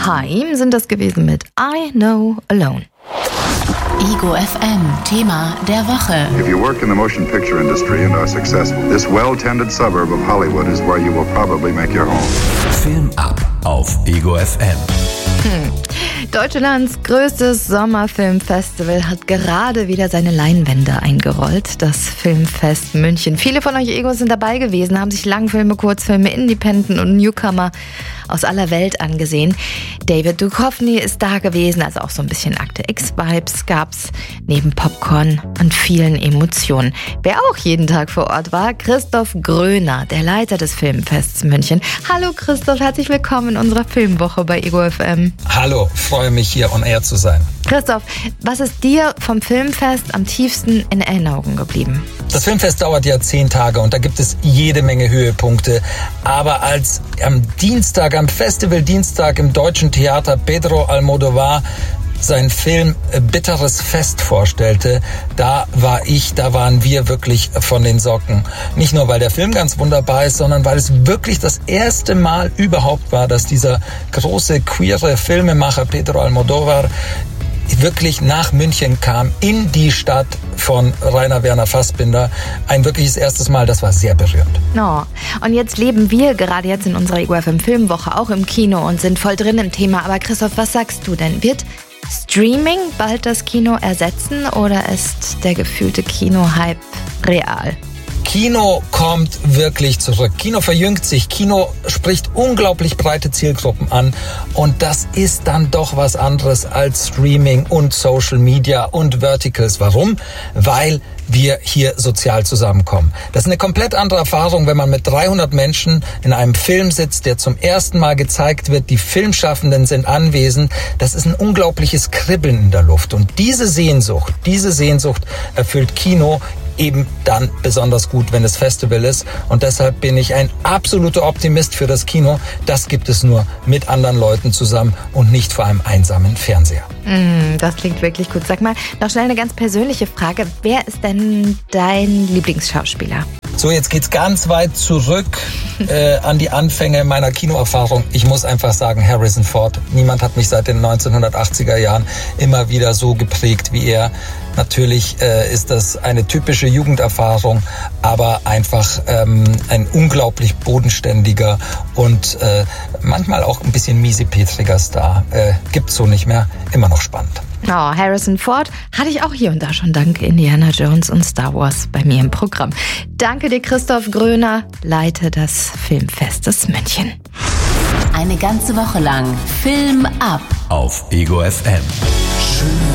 Haim sind das gewesen mit I Know Alone. Ego FM, Thema der Woche. If you work in the motion picture industry and are successful, this well-tended suburb of Hollywood is where you will probably make your home. Film ab auf Ego FM. Deutschlands größtes Sommerfilmfestival hat gerade wieder seine Leinwände eingerollt, das Filmfest München. Viele von euch Egos sind dabei gewesen, haben sich Langfilme, Kurzfilme, Independent und Newcomer aus aller Welt angesehen. David Duchovny ist da gewesen, also auch so ein bisschen Akte X-Vibes gab's neben Popcorn und vielen Emotionen. Wer auch jeden Tag vor Ort war, Christoph Gröner, der Leiter des Filmfests München. Hallo Christoph, herzlich willkommen in unserer Filmwoche bei Ego FM. Hallo, freue mich hier on air zu sein. Christoph, was ist dir vom Filmfest am tiefsten in Erinnerung geblieben? Das Filmfest dauert ja 10 Tage und da gibt es jede Menge Höhepunkte. Aber als am Festivaldienstag im Deutschen Theater Pedro Almodóvar seinen Film Bitteres Fest vorstellte, da waren wir wirklich von den Socken. Nicht nur, weil der Film ganz wunderbar ist, sondern weil es wirklich das erste Mal überhaupt war, dass dieser große queere Filmemacher Pedro Almodóvar wirklich nach München kam, in die Stadt von Rainer Werner Fassbinder. Ein wirkliches erstes Mal, das war sehr berührend. Oh. Und jetzt leben wir gerade jetzt in unserer Ego FM Filmwoche auch im Kino und sind voll drin im Thema. Aber Christoph, was sagst du denn? Wird Streaming bald das Kino ersetzen oder ist der gefühlte Kino-Hype real? Kino kommt wirklich zurück. Kino verjüngt sich. Kino spricht unglaublich breite Zielgruppen an. Und das ist dann doch was anderes als Streaming und Social Media und Verticals. Warum? Weil wir hier sozial zusammenkommen. Das ist eine komplett andere Erfahrung, wenn man mit 300 Menschen in einem Film sitzt, der zum ersten Mal gezeigt wird. Die Filmschaffenden sind anwesend. Das ist ein unglaubliches Kribbeln in der Luft. Und diese Sehnsucht erfüllt Kino eben dann besonders gut, wenn es Festival ist. Und deshalb bin ich ein absoluter Optimist für das Kino. Das gibt es nur mit anderen Leuten zusammen und nicht vor einem einsamen Fernseher. Das klingt wirklich gut. Sag mal, noch schnell eine ganz persönliche Frage. Wer ist denn dein Lieblingsschauspieler? So, jetzt geht's ganz weit zurück an die Anfänge meiner Kinoerfahrung. Ich muss einfach sagen, Harrison Ford. Niemand hat mich seit den 1980er Jahren immer wieder so geprägt wie er. Natürlich ist das eine typische Jugenderfahrung, aber einfach ein unglaublich bodenständiger und manchmal auch ein bisschen miesepetriger Star. Gibt's so nicht mehr. Immer noch spannend. Oh, Harrison Ford hatte ich auch hier und da schon dank Indiana Jones und Star Wars bei mir im Programm. Danke dir, Christoph Gröner, Leiter des Filmfestes München. Eine ganze Woche lang Film ab Auf Ego FM. Schön.